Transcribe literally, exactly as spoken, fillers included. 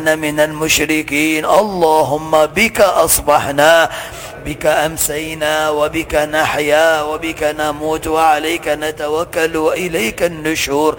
من المشركين. اللهم بك أصبحنا، بك أمسينا، وبك نحيا، وبك نموت، وعليك نتوكل، وإليك النشور.